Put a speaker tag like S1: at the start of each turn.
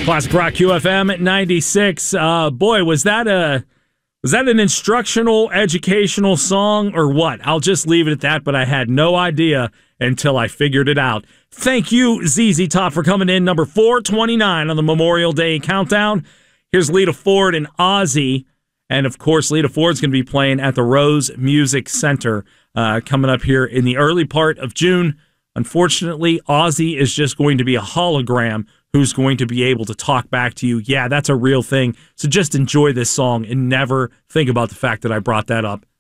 S1: Classic Rock QFM at 96. Boy, was that an instructional, educational song or what? I'll just leave it at that, but I had no idea until I figured it out. Thank you, ZZ Top, for coming in. Number 429 on the Memorial Day countdown. Here's Lita Ford and Ozzy. And, of course, Lita Ford's going to be playing at the Rose Music Center coming up here in the early part of June. Unfortunately, Ozzy is just going to be a hologram who's going to be able to talk back to you. Yeah, that's a real thing. So just enjoy this song and never think about the fact that I brought that up